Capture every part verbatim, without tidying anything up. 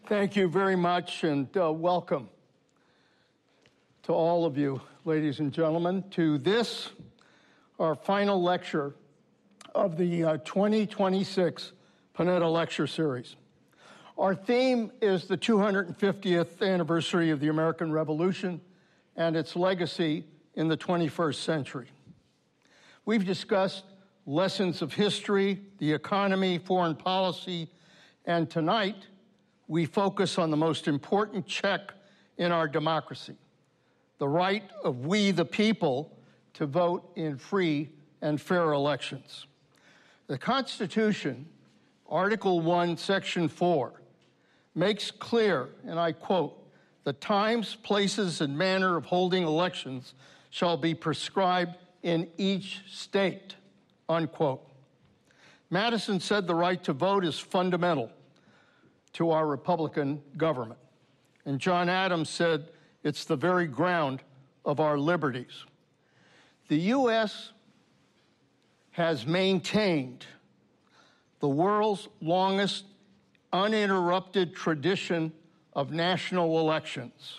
Thank you very much, and uh, welcome to all of you, ladies and gentlemen, to this, our final lecture of the uh, twenty twenty-six Panetta Lecture Series. Our theme is the two hundred fiftieth anniversary of the American Revolution and its legacy in the twenty-first century. We've discussed lessons of history, the economy, foreign policy, and tonight, we focus on the most important check in our democracy, the right of we the people to vote in free and fair elections. The Constitution, Article one, Section four, makes clear, and I quote, "The times, places, and manner of holding elections shall be prescribed in each state," unquote. Madison said the right to vote is fundamental to our Republican government. And John Adams said it's the very ground of our liberties. The U S has maintained the world's longest uninterrupted tradition of national elections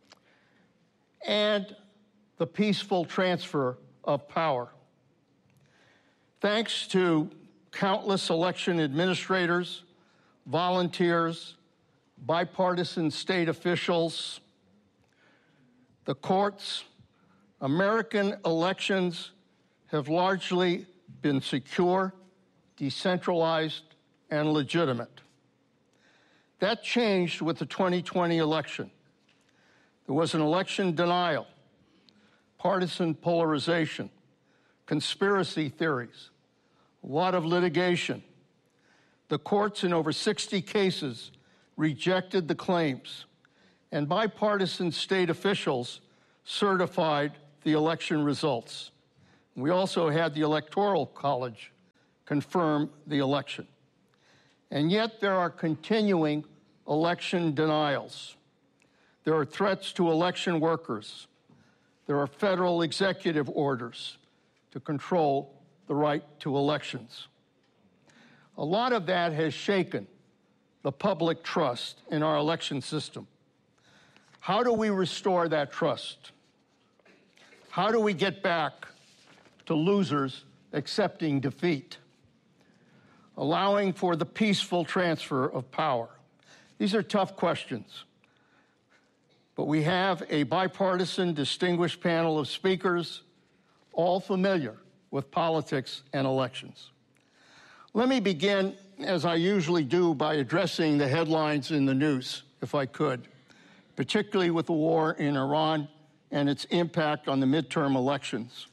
and the peaceful transfer of power. Thanks to countless election administrators, volunteers, bipartisan state officials, the courts, American elections have largely been secure, decentralized, and legitimate. That changed with the twenty twenty election. There was an election denial, partisan polarization, conspiracy theories, a lot of litigation. The courts in over sixty cases rejected the claims, and bipartisan state officials certified the election results. We also had the Electoral College confirm the election. And yet there are continuing election denials. There are threats to election workers. There are federal executive orders to control the right to elections. A lot of that has shaken the public trust in our election system. How do we restore that trust? How do we get back to losers accepting defeat, allowing for the peaceful transfer of power? These are tough questions, but we have a bipartisan, distinguished panel of speakers, all familiar with politics and elections. Let me begin, as I usually do, by addressing the headlines in the news, if I could, particularly with the war in Iran and its impact on the midterm elections.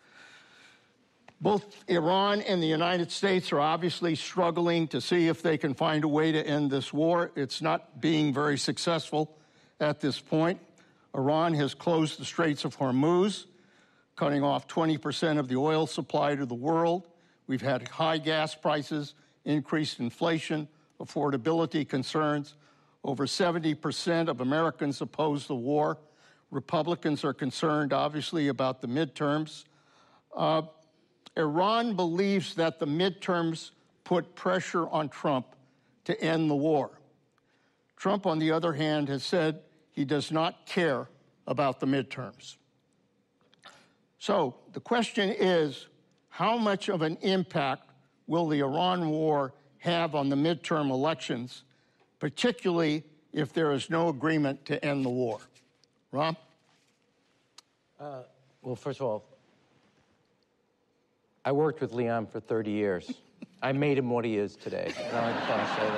Both Iran and the United States are obviously struggling to see if they can find a way to end this war. It's not being very successful at this point. Iran has closed the Straits of Hormuz, cutting off twenty percent of the oil supply to the world. We've had high gas prices, increased inflation, affordability concerns. Over seventy percent of Americans oppose the war. Republicans are concerned, obviously, about the midterms. Uh, Iran believes that the midterms put pressure on Trump to end the war. Trump, on the other hand, has said he does not care about the midterms. So the question is, how much of an impact will the Iran war have on the midterm elections, particularly if there is no agreement to end the war? Ron? Uh, well, first of all, I worked with Leon for thirty years. I made him what he is today, and I just want to say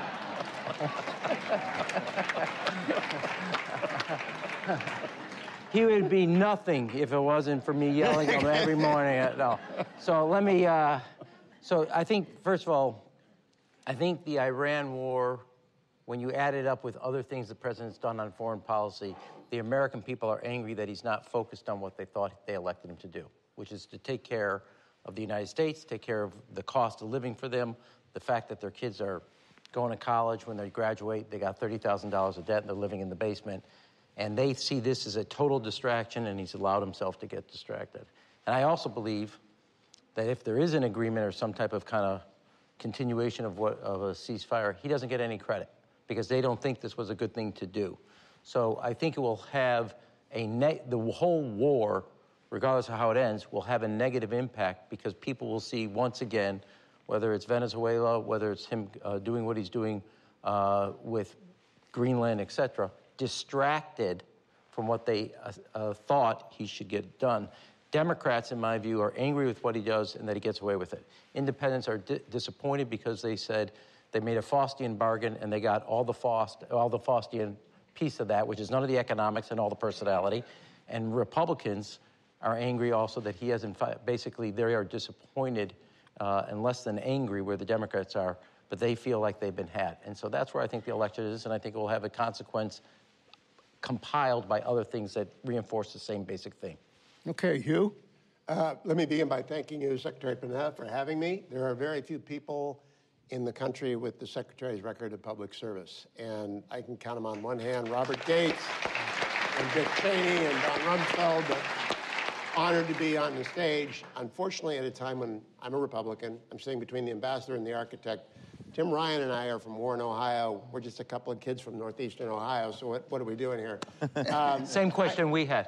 that. He would be nothing if it wasn't for me yelling at him every morning. No. So let me, uh, so I think, first of all, I think the Iran war, when you add it up with other things the president's done on foreign policy, the American people are angry that he's not focused on what they thought they elected him to do, which is to take care of the United States, take care of the cost of living for them, the fact that their kids are going to college. When they graduate, they got thirty thousand dollars of debt and they're living in the basement. And they see this as a total distraction, and he's allowed himself to get distracted. And I also believe that if there is an agreement or some type of kind of continuation of what of a ceasefire, he doesn't get any credit, because they don't think this was a good thing to do. So I think it will have a ne- the whole war, regardless of how it ends, will have a negative impact because people will see once again, whether it's Venezuela, whether it's him uh, doing what he's doing uh, with Greenland, et cetera, distracted from what they uh, uh, thought he should get done. Democrats, in my view, are angry with what he does and that he gets away with it. Independents are di- disappointed because they said they made a Faustian bargain and they got all the Faust, all the Faustian piece of that, which is none of the economics and all the personality. And Republicans are angry also that he hasn't, basically they are disappointed uh, and less than angry where the Democrats are, but they feel like they've been had. And so that's where I think the election is, and I think it will have a consequence compiled by other things that reinforce the same basic thing. Okay, Hugh? Uh, let me begin by thanking you, Secretary Panetta, for having me. There are very few people in the country with the Secretary's record of public service, and I can count them on one hand. Robert Gates and Dick Cheney and Don Rumsfeld, but honored to be on the stage. Unfortunately, at a time when I'm a Republican, I'm sitting between the ambassador and the architect. Tim Ryan and I are from Warren, Ohio. We're just a couple of kids from northeastern Ohio, so what, what are we doing here? Um, Same question I, we had.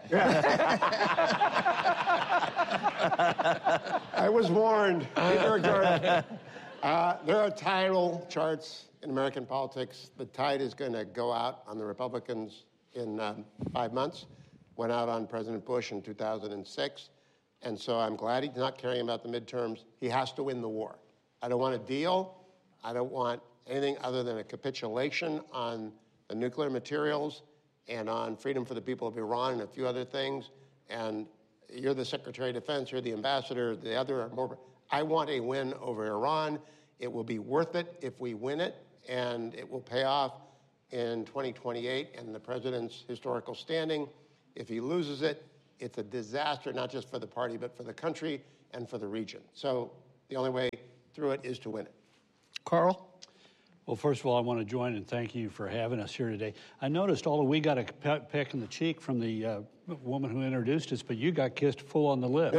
I was warned. Uh, there are tidal charts in American politics. The tide is going to go out on the Republicans in um, five months. Went out on President Bush in two thousand six. And so I'm glad he's not caring about the midterms. He has to win the war. I don't want a deal. I don't want anything other than a capitulation on the nuclear materials and on freedom for the people of Iran and a few other things. And you're the Secretary of Defense, you're the ambassador, the other are more. I want a win over Iran. It will be worth it if we win it, and it will pay off in twenty twenty-eight and the president's historical standing. If he loses it, it's a disaster, not just for the party, but for the country and for the region. So the only way through it is to win it. Carl? Well, first of all, I want to join and thank you for having us here today. I noticed, although we got a peck in the cheek from the uh, woman who introduced us, but you got kissed full on the lip.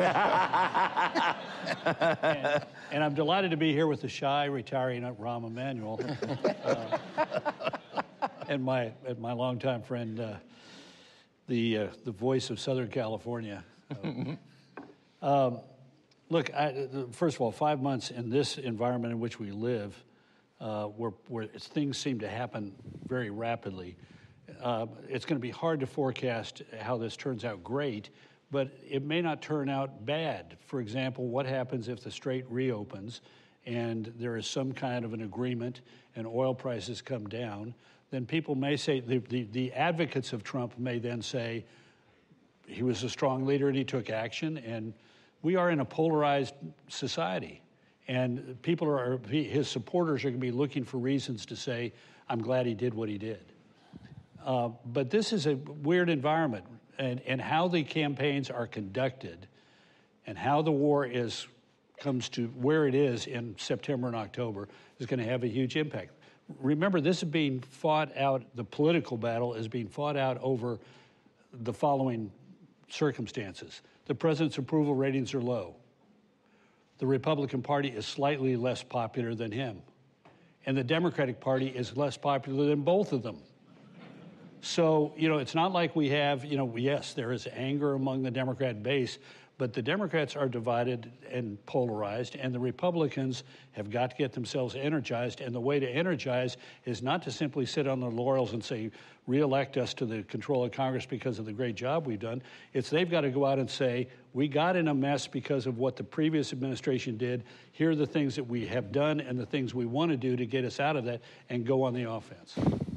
and, and I'm delighted to be here with the shy, retiring Rahm Emanuel, uh, and my and my longtime friend, uh, the uh, the voice of Southern California. Uh, um, look, I, first of all, five months in this environment in which we live, Uh, where, where things seem to happen very rapidly. Uh, it's going to be hard to forecast how this turns out great, but it may not turn out bad. For example, what happens if the strait reopens and there is some kind of an agreement and oil prices come down? Then people may say, the, the, the advocates of Trump may then say, he was a strong leader and he took action, and we are in a polarized society. And people are, his supporters are going to be looking for reasons to say, I'm glad he did what he did. Uh, but this is a weird environment, and, and how the campaigns are conducted and how the war is comes to where it is in September and October is going to have a huge impact. Remember, this is being fought out, the political battle is being fought out over the following circumstances. The president's approval ratings are low. The Republican Party is slightly less popular than him. And the Democratic Party is less popular than both of them. So, you know, it's not like we have, you know, yes, there is anger among the Democrat base, but the Democrats are divided and polarized, and the Republicans have got to get themselves energized. And the way to energize is not to simply sit on the laurels and say, reelect us to the control of Congress because of the great job we've done. It's they've got to go out and say, we got in a mess because of what the previous administration did. Here are the things that we have done and the things we want to do to get us out of that and go on the offense.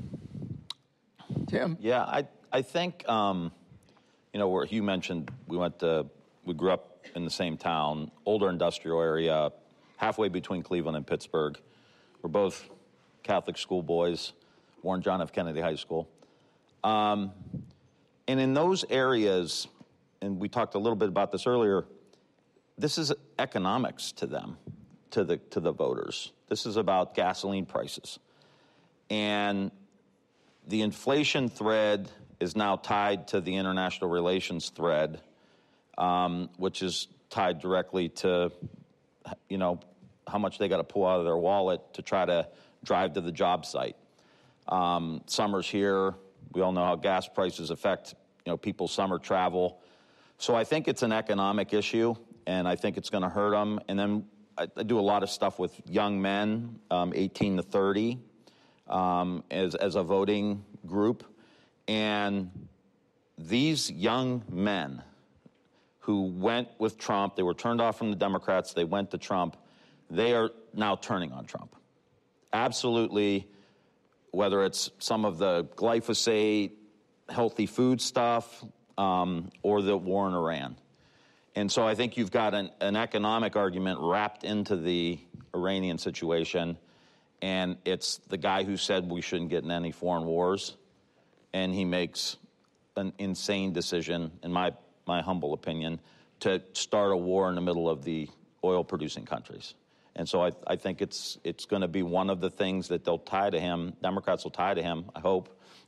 Tim? Yeah, I, I think, um, you know, where Hugh mentioned we went to, we grew up in the same town, older industrial area, halfway between Cleveland and Pittsburgh. We're both Catholic school boys, Warren John F. Kennedy High School. Um, and in those areas, and we talked a little bit about this earlier, this is economics to them, to the to the voters. This is about gasoline prices. And the inflation thread is now tied to the international relations thread, um, which is tied directly to, you know, how much they got to pull out of their wallet to try to drive to the job site. Um, summer's here. We all know how gas prices affect, you know, people's summer travel. So I think it's an economic issue, and I think it's going to hurt them. And then I, I do a lot of stuff with young men, um, eighteen to thirty, um, as, as a voting group. And these young men who went with Trump, they were turned off from the Democrats, they went to Trump, they are now turning on Trump. Absolutely, whether it's some of the glyphosate, healthy food stuff, um, or the war in Iran. And so I think you've got an, an economic argument wrapped into the Iranian situation, and it's the guy who said we shouldn't get in any foreign wars, and he makes an insane decision, in my, my humble opinion, to start a war in the middle of the oil-producing countries. And so I, I think it's it's going to be one of the things that they'll tie to him, Democrats will tie to him, I hope,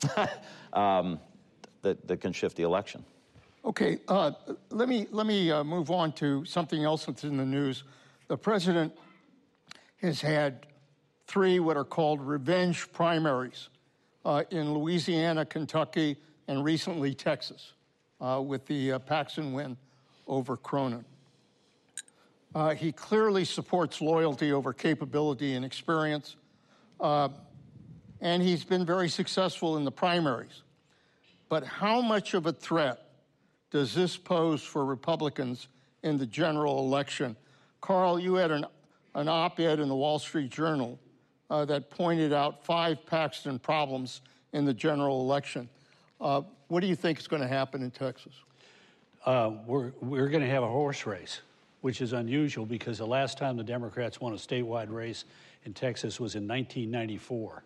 um, that, that can shift the election. Okay, uh, let me, let me uh, move on to something else that's in the news. The president has had three what are called revenge primaries uh, in Louisiana, Kentucky, and recently Texas, uh, with the uh, Paxton win over Cronin. Uh, he clearly supports loyalty over capability and experience, uh, and he's been very successful in the primaries. But how much of a threat does this pose for Republicans in the general election? Carl, you had an, an op-ed in the Wall Street Journal uh, that pointed out five Paxton problems in the general election. Uh, what do you think is going to happen in Texas? Uh, we're we're going to have a horse race, which is unusual because the last time the Democrats won a statewide race in Texas was in nineteen ninety-four.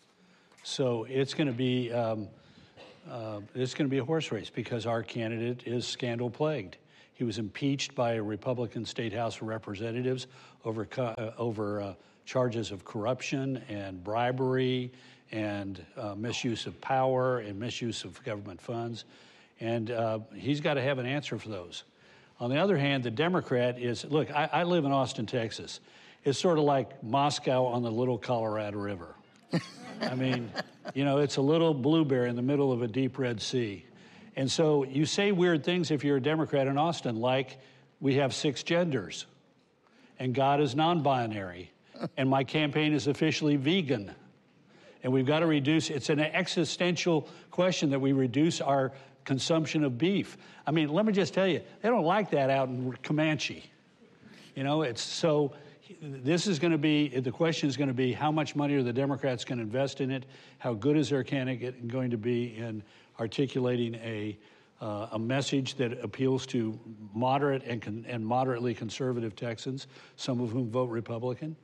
So it's going to be um, uh, it's going to be a horse race because our candidate is scandal plagued. He was impeached by a Republican state House of Representatives over uh, over uh, charges of corruption and bribery and uh, misuse of power and misuse of government funds, and uh, he's got to have an answer for those. On the other hand, the Democrat is, look, I, I live in Austin, Texas. It's sort of like Moscow on the little Colorado River. I mean, you know, it's a little blueberry in the middle of a deep Red Sea. And so you say weird things if you're a Democrat in Austin, like we have six genders and God is non-binary and my campaign is officially vegan. And we've got to reduce, it's an existential question that we reduce our consumption of beef. I mean, let me just tell you, they don't like that out in Comanche. You know, it's so, this is going to be, the question is going to be how much money are the Democrats going to invest in it? How good is their candidate going to be in articulating a, uh, a message that appeals to moderate and, con- and moderately conservative Texans, some of whom vote Republican?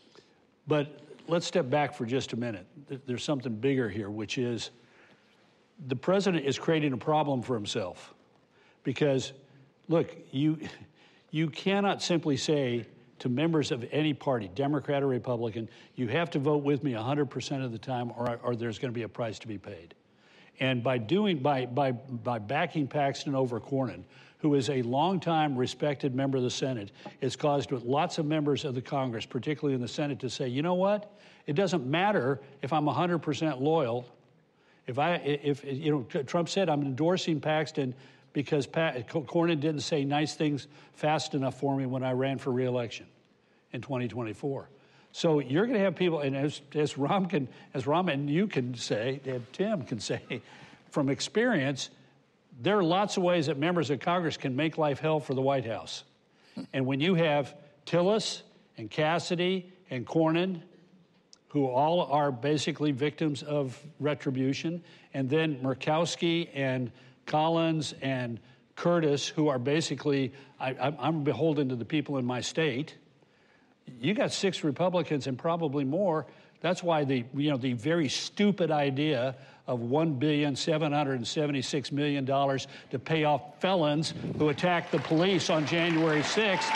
But let's step back for just a minute. There's something bigger here, which is the president is creating a problem for himself because, look, you, you cannot simply say to members of any party, Democrat or Republican, you have to vote with me one hundred percent of the time or, or there's going to be a price to be paid. And by doing, by, by, by backing Paxton over Cornyn, who is a longtime respected member of the Senate, it's caused lots of members of the Congress, particularly in the Senate, to say, you know what? It doesn't matter if I'm one hundred percent loyal. If I, if you know, Trump said I'm endorsing Paxton because pa- Cornyn didn't say nice things fast enough for me when I ran for re-election in twenty twenty-four. So you're going to have people, and as as Ram can, as Ram and you can say, and Tim can say, from experience, there are lots of ways that members of Congress can make life hell for the White House. And when you have Tillis and Cassidy and Cornyn, who all are basically victims of retribution, and then Murkowski and Collins and Curtis, who are basically, I, I'm beholden to the people in my state. You got six Republicans and probably more. That's why the, you know, the very stupid idea of one billion seven hundred seventy-six million dollars to pay off felons who attacked the police on January sixth.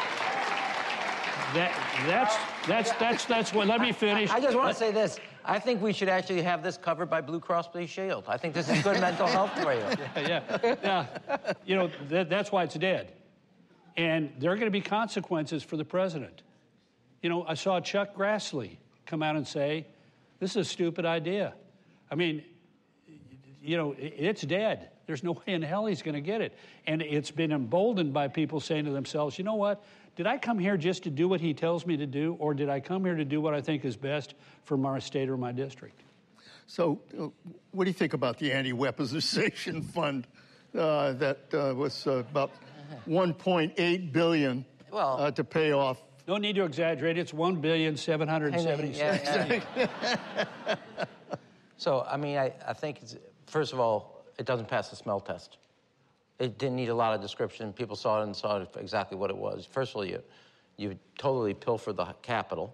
That, that's, that's, that's, that's what, let me finish. I just want to say this. I think we should actually have this covered by Blue Cross Blue Shield. I think this is good mental health for you. Yeah, yeah. yeah. You know, that, that's why it's dead. And there are going to be consequences for the president. You know, I saw Chuck Grassley come out and say, This is a stupid idea. I mean, you know, it's dead. There's no way in hell he's going to get it. And it's been emboldened by people saying to themselves, you know what? Did I come here just to do what he tells me to do, or did I come here to do what I think is best for my state or my district? So uh, what do you think about the anti-weaponization fund uh, that uh, was uh, about one point eight billion dollars Well, uh, to pay off? No need to exaggerate. It's one billion seven hundred seventy-six. Yeah, yeah. So, I mean, I, I think, it's, first of all, it doesn't pass the smell test. It didn't need a lot of description. People saw it and saw it exactly what it was. First of all, you, you totally pilfer the capital.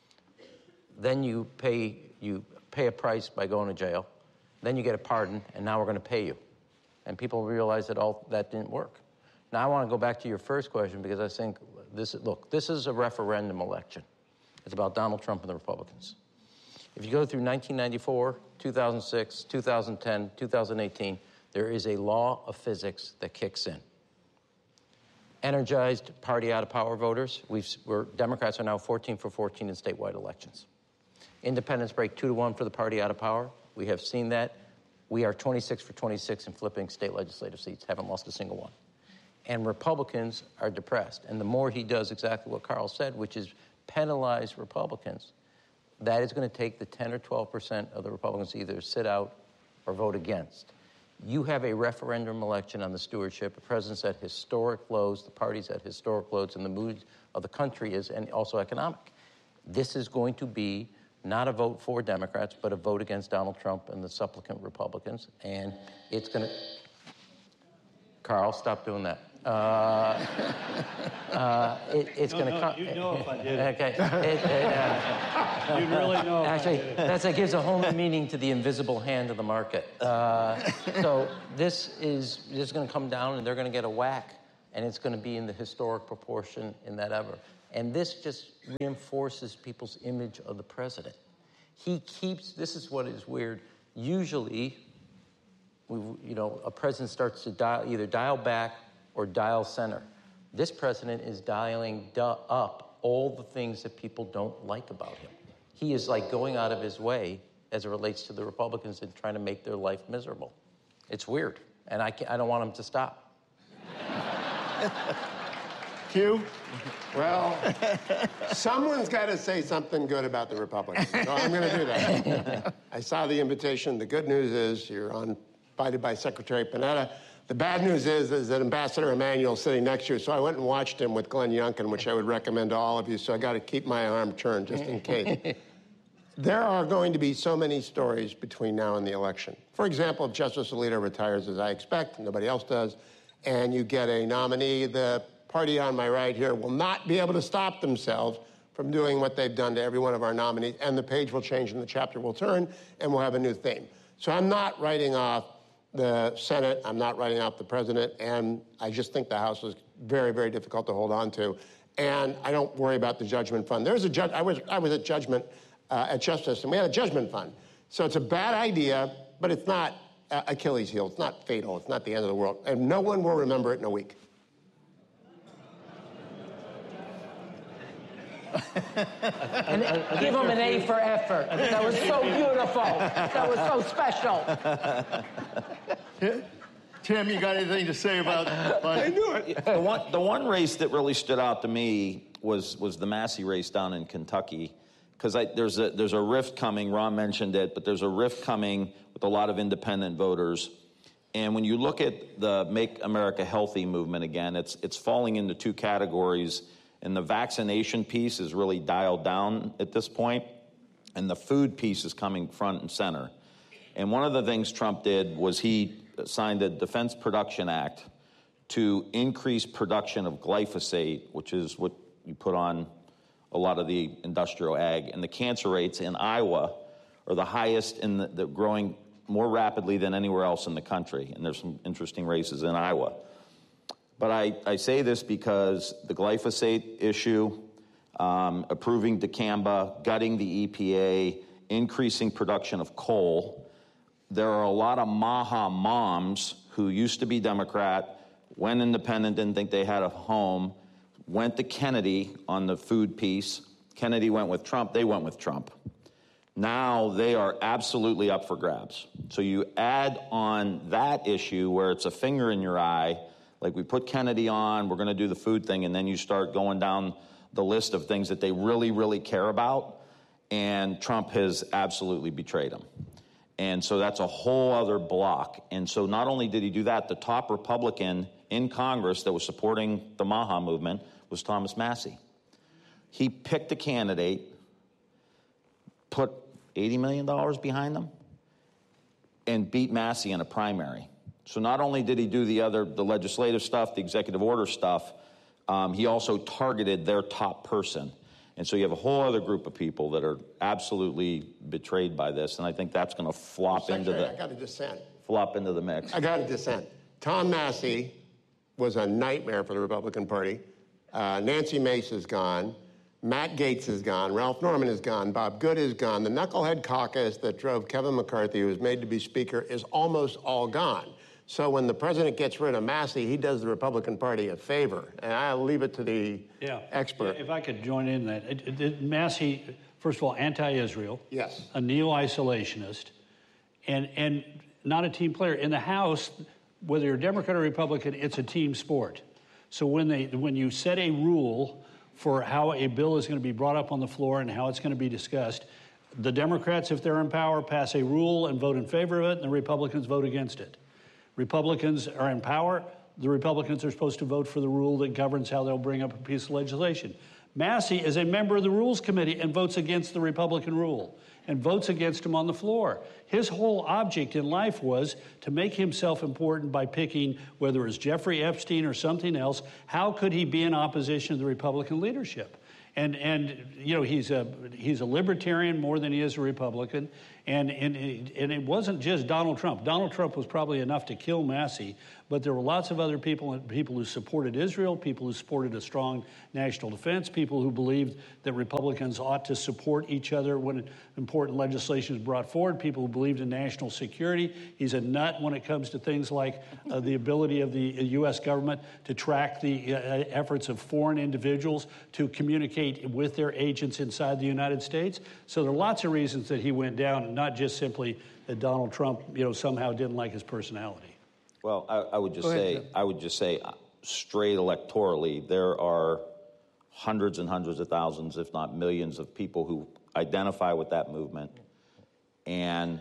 Then you pay, you pay a price by going to jail. Then you get a pardon, and now we're going to pay you. And people realize that all that didn't work. Now, I want to go back to your first question, because I think this, look, this is a referendum election. It's about Donald Trump and the Republicans. If you go through nineteen ninety-four, two thousand six, two thousand ten, two thousand eighteen, there is a law of physics that kicks in. Energized party out of power voters, we've, we're, Democrats are now fourteen for fourteen in statewide elections. Independents break two to one for the party out of power. We have seen that. We are twenty-six for twenty-six in flipping state legislative seats, haven't lost a single one. And Republicans are depressed. And the more he does exactly what Carl said, which is penalize Republicans, that is going to take the ten or twelve percent of the Republicans to either sit out or vote against. You have a referendum election on the stewardship. The president's at historic lows, the party's at historic lows, and the mood of the country is, and also economic. This is going to be not a vote for Democrats, but a vote against Donald Trump and the supplicant Republicans. And it's going to... Carl, stop doing that. Uh, uh, it, it's No, going to no, come. you'd know if I did it. Okay. It, it, uh, You'd really know. if I Actually, did it. that's, that gives a whole new meaning to the invisible hand of the market. Uh, so this is just going to come down, and they're going to get a whack, and it's going to be in the historic proportion in that ever. And this just reinforces people's image of the president. He keeps, this is what is weird. Usually, we, you know, a president starts to dial, either dial back or dial center. This president is dialing up all the things that people don't like about him. He is like going out of his way as it relates to the Republicans and trying to make their life miserable. It's weird, and I, can't, I don't want him to stop. Q? Well, someone's got to say something good about the Republicans, so I'm going to do that. I saw the invitation. The good news is you're on, invited by Secretary Panetta. The bad news is, is that Ambassador Emanuel's sitting next to you, so I went and watched him with Glenn Youngkin, which I would recommend to all of you, so I got to keep my arm turned just in case. There are going to be so many stories between now and the election. For example, if Justice Alito retires, as I expect, nobody else does, and you get a nominee, the party on my right here will not be able to stop themselves from doing what they've done to every one of our nominees, and the page will change and the chapter will turn, and we'll have a new theme. So I'm not writing off the Senate, I'm not writing off the president, and I just think the House is very, very difficult to hold on to. And I don't worry about the judgment fund. There's a judge, I was, I was at judgment, uh, at Justice, and we had a judgment fund. So it's a bad idea, but it's not uh, Achilles' heel. It's not fatal. It's not the end of the world. And no one will remember it in a week. And give him an A for effort. That was so beautiful. That was so special. Tim, you got anything to say about... I knew it. The one, the one race that really stood out to me was was the Massey race down in Kentucky, because there's a there's a rift coming. Ron mentioned it, but there's a rift coming with a lot of independent voters. And when you look at the Make America Healthy movement again, it's it's falling into two categories. And the vaccination piece is really dialed down at this point, and the food piece is coming front and center. And one of the things Trump did was he signed the Defense Production Act to increase production of glyphosate, which is what you put on a lot of the industrial ag. And the cancer rates in Iowa are the highest in the, the growing more rapidly than anywhere else in the country. And there's some interesting races in Iowa. But I, I say this because the glyphosate issue, um, approving dicamba, gutting the E P A, increasing production of coal, there are a lot of Maha moms who used to be Democrat, went independent, didn't think they had a home, went to Kennedy on the food piece. Kennedy went with Trump, they went with Trump. Now they are absolutely up for grabs. So you add on that issue where it's a finger in your eye, like we put Kennedy on, we're going to do the food thing, and then you start going down the list of things that they really, really care about, and Trump has absolutely betrayed them. And so that's a whole other block. And so not only did he do that, the top Republican in Congress that was supporting the Maha movement was Thomas Massie. He picked a candidate, put eighty million dollars behind them, and beat Massie in a primary. So not only did he do the other, the legislative stuff, the executive order stuff, um, he also targeted their top person. And so you have a whole other group of people that are absolutely betrayed by this, and I think that's going to flop into the I got to dissent. flop into the mix. I got to dissent. Tom Massie was a nightmare for the Republican Party. Uh, Nancy Mace is gone. Matt Gaetz is gone. Ralph Norman is gone. Bob Good is gone. The knucklehead caucus that drove Kevin McCarthy, who was made to be Speaker, is almost all gone. So when the president gets rid of Massie, he does the Republican Party a favor. And I'll leave it to the Yeah. expert. If I could join in that. It, it, it, Massie, first of all, anti-Israel. Yes. A neo-isolationist. And, and not a team player. In the House, whether you're Democrat or Republican, it's a team sport. So when they when you set a rule for how a bill is going to be brought up on the floor and how it's going to be discussed, the Democrats, if they're in power, pass a rule and vote in favor of it, and the Republicans vote against it. Republicans are in power, the Republicans are supposed to vote for the rule that governs how they'll bring up a piece of legislation. Massie is a member of the Rules Committee and votes against the Republican rule and votes against him on the floor. His whole object in life was to make himself important by picking, whether it's Jeffrey Epstein or something else, how could he be in opposition to the Republican leadership? And, and you know, he's a, he's a libertarian more than he is a Republican. And, and, and it wasn't just Donald Trump. Donald Trump was probably enough to kill Massie, but there were lots of other people, people who supported Israel, people who supported a strong national defense, people who believed that Republicans ought to support each other when important legislation is brought forward, people who believed in national security. He's a nut when it comes to things like uh, the ability of the U S government to track the uh, efforts of foreign individuals to communicate with their agents inside the United States. So there are lots of reasons that he went down, and not just simply that Donald Trump, you know, somehow didn't like his personality. Well, I, I would just Go ahead, say, Jim. I would just say, uh, straight electorally, there are hundreds and hundreds of thousands, if not millions, of people who identify with that movement, and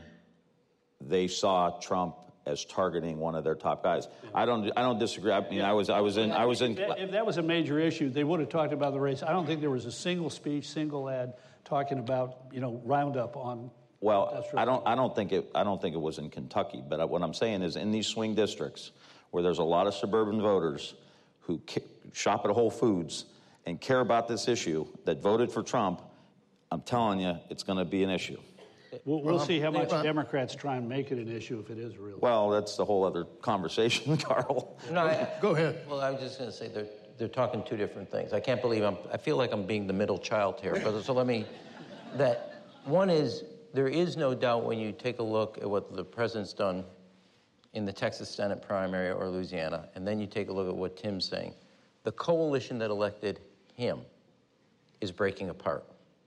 they saw Trump as targeting one of their top guys. I don't, I don't disagree. I mean, I was, I was in, I was in. If that, if that was a major issue, they would have talked about the race. I don't think there was a single speech, single ad talking about, you know, Roundup on. Well, I don't, I don't think it, I don't think it was in Kentucky. But what I'm saying is, in these swing districts where there's a lot of suburban voters who shop at Whole Foods and care about this issue that voted for Trump, I'm telling you, it's going to be an issue. We'll, we'll see how much Democrats try and make it an issue if it is real. Well, that's the whole other conversation, Carl. No, I, Go ahead. Well, I was just going to say they're they're talking two different things. I can't believe I'm. I feel like I'm being the middle child here. But so let me. That one is there is no doubt when you take a look at what the president's done in the Texas Senate primary or Louisiana, and then you take a look at what Tim's saying, the coalition that elected him is breaking apart.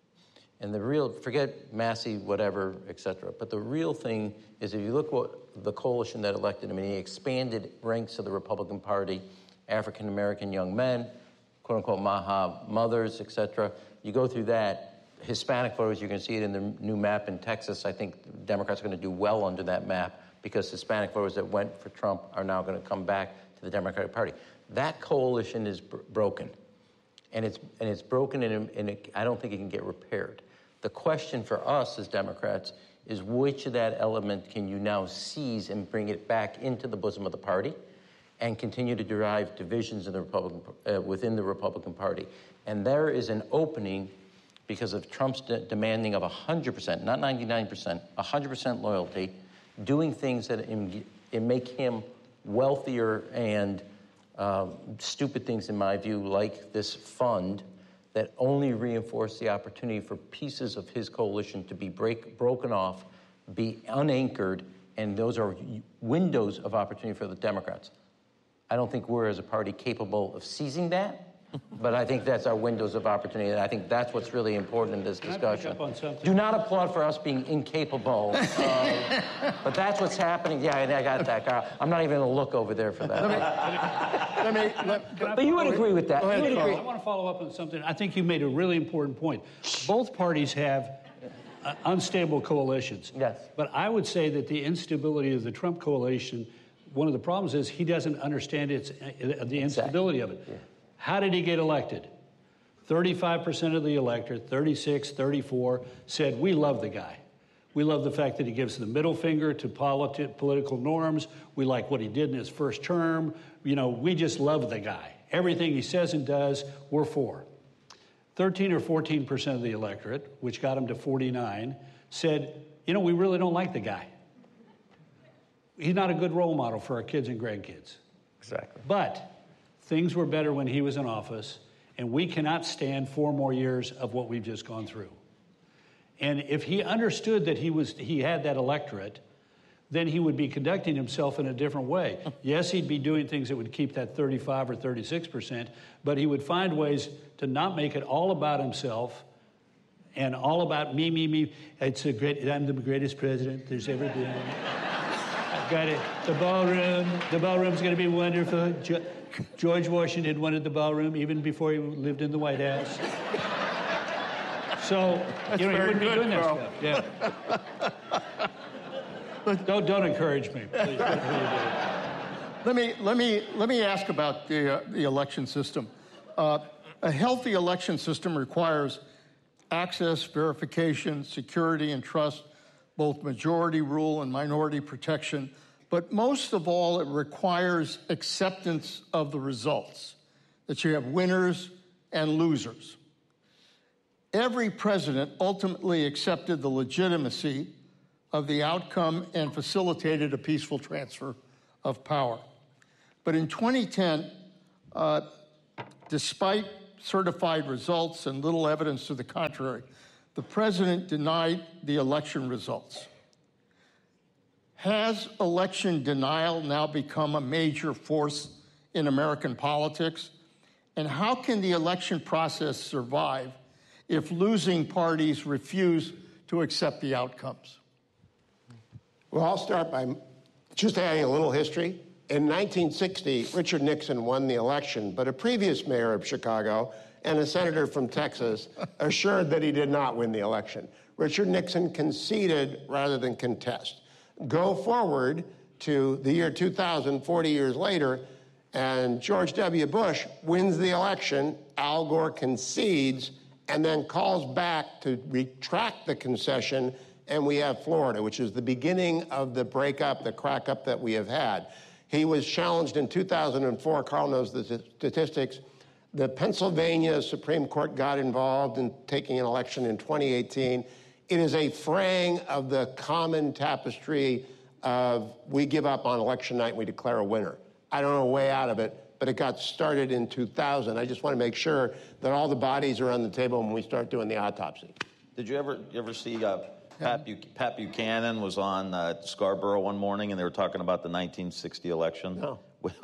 And the real, forget Massie, whatever, et cetera. But the real thing is if you look what the coalition that elected him, and he expanded ranks of the Republican Party, African-American young men, quote-unquote Maha mothers, et cetera. You go through that, Hispanic voters, you can see it in the new map in Texas. I think Democrats are going to do well under that map because Hispanic voters that went for Trump are now going to come back to the Democratic Party. That coalition is br- broken. And it's, and it's broken, and, and it, I don't think it can get repaired. The question for us as Democrats is which of that element can you now seize and bring it back into the bosom of the party and continue to derive divisions in the Republican, uh, within the Republican Party. And there is an opening because of Trump's de- demanding of one hundred percent, not ninety-nine percent, one hundred percent loyalty, doing things that im- im- make him wealthier and uh, stupid things, in my view, like this fund that only reinforce the opportunity for pieces of his coalition to be break, broken off, be unanchored, and those are windows of opportunity for the Democrats. I don't think we're, as a party, capable of seizing that, But I think that's our windows of opportunity, and I think that's what's really important in this Can I pick discussion. up on something? Do not applaud for us being incapable. uh, but that's what's happening. Yeah, I got that, Carl. I'm not even going to look over there for that. Let me, let, But you would agree with that. Go ahead, You would Carl. agree. I want to follow up on something. I think you made a really important point. Both parties have uh, unstable coalitions. Yes. But I would say that the instability of the Trump coalition, one of the problems is he doesn't understand its, uh, the instability of it. Yeah. How did he get elected? thirty-five percent of the electorate, thirty-six, thirty-four, said, we love the guy. We love the fact that he gives the middle finger to politi- political norms. We like what he did in his first term. You know, we just love the guy. Everything he says and does, we're for. thirteen or fourteen percent of the electorate, which got him to forty-nine, said, you know, we really don't like the guy. He's not a good role model for our kids and grandkids. Exactly. But things were better when he was in office, and we cannot stand four more years of what we've just gone through. And if he understood that he was he had that electorate, then he would be conducting himself in a different way. Yes, he'd be doing things that would keep that thirty-five or thirty-six percent, but he would find ways to not make it all about himself and all about me, me, me. It's a great, I'm the greatest president there's ever been. I've got it. The ballroom, the ballroom's going to be wonderful. Jo- George Washington wanted the ballroom even before he lived in the White House. So, you know, he wouldn't be good, doing that Carl. stuff. Yeah. don't don't encourage me, please. let me let me let me ask about the uh, the election system. Uh, a healthy election system requires access, verification, security, and trust, both majority rule and minority protection. But most of all, it requires acceptance of the results, that you have winners and losers. Every president ultimately accepted the legitimacy of the outcome and facilitated a peaceful transfer of power. But in twenty ten, uh, despite certified results and little evidence to the contrary, the president denied the election results. Has election denial now become a major force in American politics? And how can the election process survive if losing parties refuse to accept the outcomes? Well, I'll start by just adding a little history. In nineteen sixty, Richard Nixon won the election, but a previous mayor of Chicago and a senator from Texas assured that he did not win the election. Richard Nixon conceded rather than contest. Go forward to the year two thousand, forty years later, and George W. Bush wins the election, Al Gore concedes, and then calls back to retract the concession, and we have Florida, which is the beginning of the breakup, the crack-up that we have had. He was challenged in two thousand four, Carl knows the statistics. The Pennsylvania Supreme Court got involved in taking an election in twenty eighteen. It is a fraying of the common tapestry of we give up on election night and we declare a winner. I don't know a way out of it, but it got started in two thousand. I just want to make sure that all the bodies are on the table when we start doing the autopsy. Did you ever you ever see uh, Pat, Buch- Pat Buchanan was on uh, Scarborough one morning and they were talking about the nineteen sixty election? No.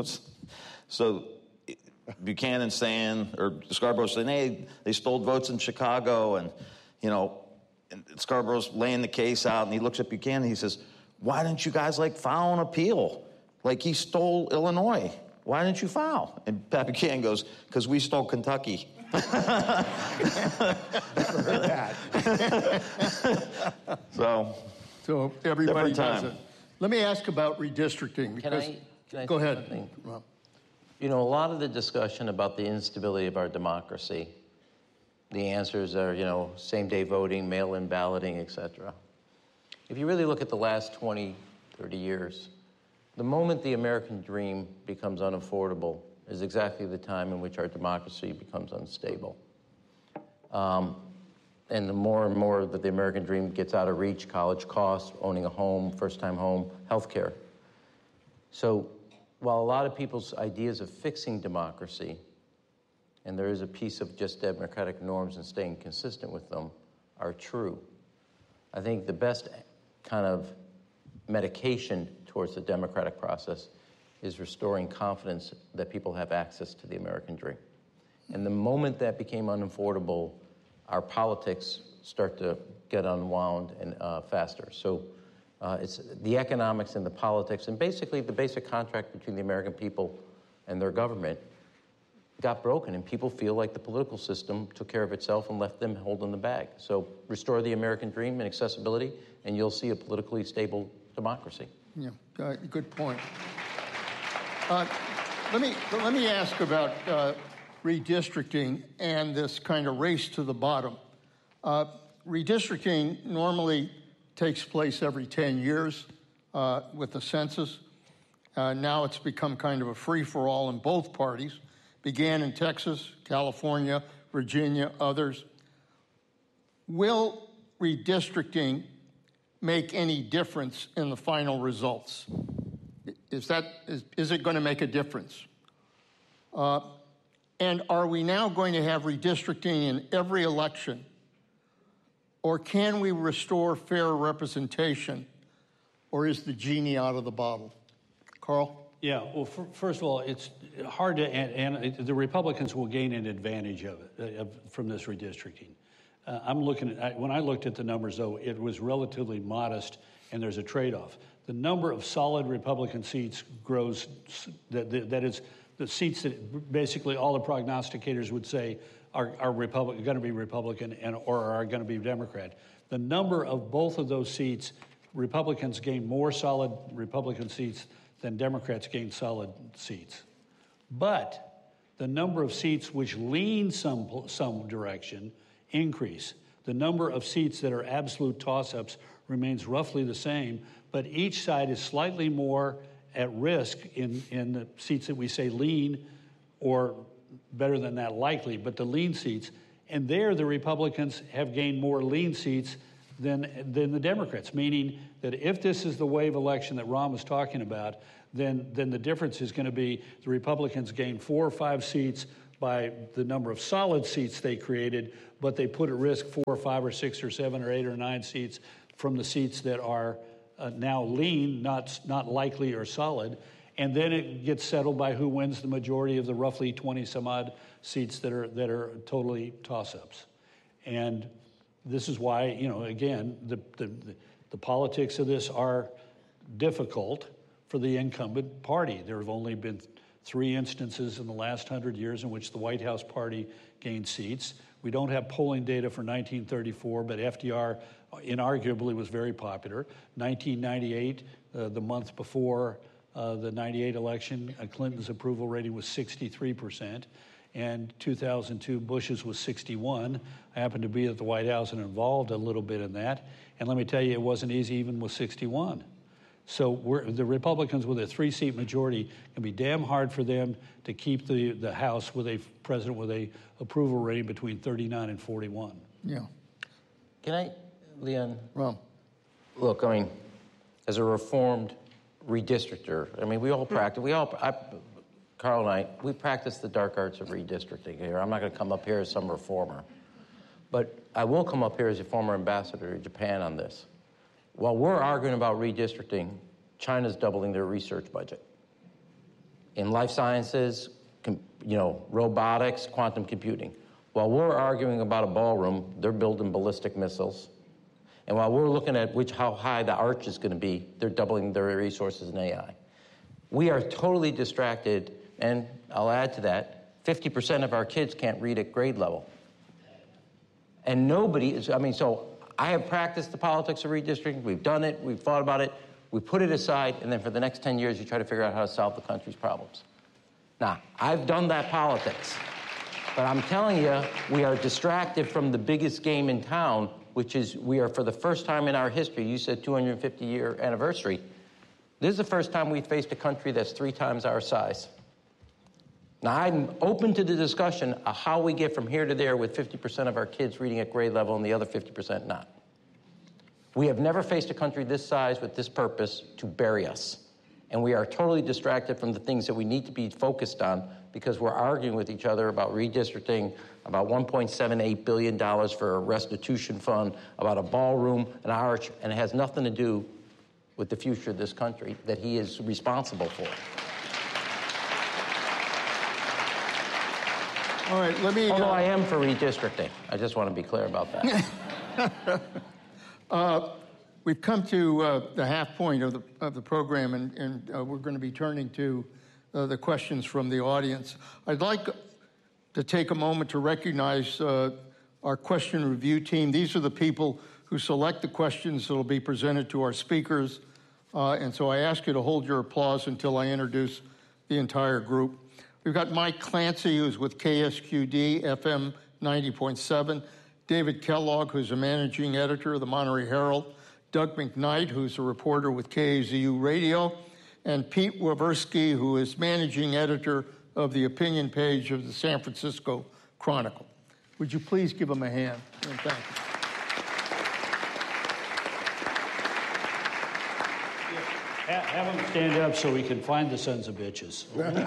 So Buchanan saying, or Scarborough saying, hey, they stole votes in Chicago, and, you know, and Scarborough's laying the case out, and he looks at Buchanan, and he says, why didn't you guys, like, file an appeal? Like, he stole Illinois. Why didn't you file? And Pat Buchanan goes, because we stole Kentucky. Never heard that. So, So everybody Different does time. it. Let me ask about redistricting. Can Because, I, can I go say ahead. something? Rob. You know, a lot of the discussion about the instability of our democracy, the answers are, you know, same-day voting, mail-in balloting, et cetera. If you really look at the last twenty, thirty years, the moment the American dream becomes unaffordable is exactly the time in which our democracy becomes unstable. Um, and the more and more that the American dream gets out of reach, college costs, owning a home, first-time home, healthcare. So while a lot of people's ideas of fixing democracy, and there is a piece of just democratic norms and staying consistent with them, are true, I think the best kind of medication towards the democratic process is restoring confidence that people have access to the American dream. And the moment that became unaffordable, our politics start to get unwound and uh, faster. So uh, it's the economics and the politics, and basically the basic contract between the American people and their government got broken, and people feel like the political system took care of itself and left them holding the bag. So restore the American dream and accessibility, and you'll see a politically stable democracy. Yeah, uh, good point. Uh, let me let me ask about uh, redistricting and this kind of race to the bottom. Uh, redistricting normally takes place every ten years uh, with the census. Uh, now it's become kind of a free-for-all in both parties. Began in Texas, California, Virginia, others. Will redistricting make any difference in the final results? Is that is, is it going to make a difference? Uh, and are we now going to have redistricting in every election, or can we restore fair representation, or is the genie out of the bottle? Carl? Yeah, well, f- first of all, it's hard to, and, and the Republicans will gain an advantage of it, uh, of, from this redistricting. Uh, I'm looking at, I, when I looked at the numbers, though, it was relatively modest, and there's a trade-off. The number of solid Republican seats grows, that, that, that is, the seats that basically all the prognosticators would say are, are Republic, going to be Republican and or are going to be Democrat. The number of both of those seats, Republicans gain more solid Republican seats than Democrats gain solid seats. But the number of seats which lean some, some direction increase. The number of seats that are absolute toss-ups remains roughly the same, but each side is slightly more at risk in, in the seats that we say lean, or better than that, likely, but the lean seats. And there the Republicans have gained more lean seats than, than the Democrats, meaning that if this is the wave election that Ron was talking about, then, then the difference is going to be the Republicans gain four or five seats by the number of solid seats they created, but they put at risk four or five or six or seven or eight or nine seats from the seats that are uh, now lean, not, not likely or solid. And then it gets settled by who wins the majority of the roughly twenty some odd seats that are, that are totally toss-ups. And this is why, you know, again, the, the, the politics of this are difficult for the incumbent party. There have only been three instances in the last hundred years in which the White House party gained seats. We don't have polling data for nineteen thirty-four, but F D R inarguably was very popular. nineteen ninety-eight, uh, the month before uh, the ninety-eight election, uh, Clinton's approval rating was sixty-three percent. And two thousand two, Bush's was sixty-one. I happened to be at the White House and involved a little bit in that. And let me tell you, it wasn't easy even with sixty-one. So we're, the Republicans with a three-seat majority, can be damn hard for them to keep the, the House with a president with a approval rating between thirty-nine and forty-one. Yeah. Can I, Leon? Well, Look, I mean, as a reformed redistrictor, I mean, we all practice, we all, I, Carl and I, we practice the dark arts of redistricting here. I'm not going to come up here as some reformer. But I will come up here as a former ambassador to Japan on this. While we're arguing about redistricting, China's doubling their research budget. In life sciences, com, you know, robotics, quantum computing. While we're arguing about a ballroom, they're building ballistic missiles. And while we're looking at which how high the arch is going to be, they're doubling their resources in A I. We are totally distracted, and I'll add to that, fifty percent of our kids can't read at grade level. And nobody is, I mean, so I have practiced the politics of redistricting. We've done it. We've thought about it. We put it aside, and then for the next ten years, you try to figure out how to solve the country's problems. Now, I've done that politics. But I'm telling you, we are distracted from the biggest game in town, which is we are, for the first time in our history, you said two hundred fifty year anniversary. This is the first time we've faced a country that's three times our size. Now, I'm open to the discussion of how we get from here to there with fifty percent of our kids reading at grade level and the other fifty percent not. We have never faced a country this size with this purpose to bury us. And we are totally distracted from the things that we need to be focused on because we're arguing with each other about redistricting, about one point seven eight billion dollars for a restitution fund, about a ballroom, an arch, and it has nothing to do with the future of this country that he is responsible for. All right, let me... Although uh, I am for redistricting. I just want to be clear about that. uh, we've come to uh, the half point of the, of the program, and, and uh, we're going to be turning to uh, the questions from the audience. I'd like to take a moment to recognize uh, our question review team. These are the people who select the questions that will be presented to our speakers. Uh, and so I ask you to hold your applause until I introduce the entire group. We've got Mike Clancy, who's with K S Q D F M ninety point seven, David Kellogg, who's a managing editor of the Monterey Herald, Doug McKnight, who's a reporter with K A Z U Radio, and Pete Waversky, who is managing editor of the opinion page of the San Francisco Chronicle. Would you please give them a hand? And thank you. Have them stand up so we can find the sons of bitches.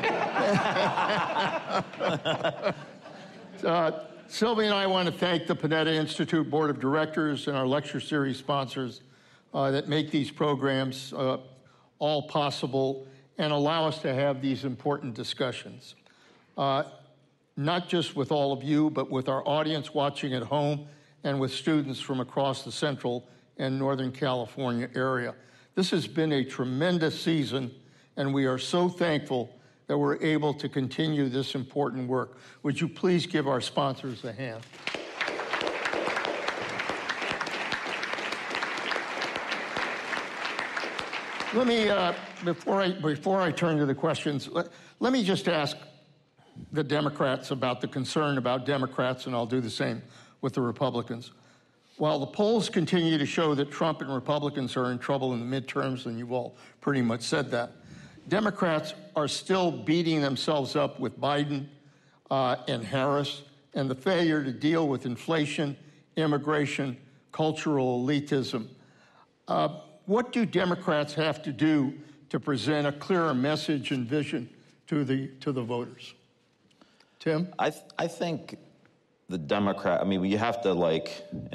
uh, Sylvia and I want to thank the Panetta Institute Board of Directors and our lecture series sponsors uh, that make these programs uh, all possible and allow us to have these important discussions. Uh, not just with all of you, but with our audience watching at home and with students from across the Central and Northern California area. This has been a tremendous season, and we are so thankful that we're able to continue this important work. Would you please give our sponsors a hand? Let me, uh, before I, before I turn to the questions, let, let me just ask the Democrats about the concern about Democrats, and I'll do the same with the Republicans. While the polls continue to show that Trump and Republicans are in trouble in the midterms, and you've all pretty much said that, Democrats are still beating themselves up with Biden uh, and Harris and the failure to deal with inflation, immigration, cultural elitism. Uh, what do Democrats have to do to present a clearer message and vision to the, to the voters? Tim? I, th- I think the Democrat, I mean, you have to, like,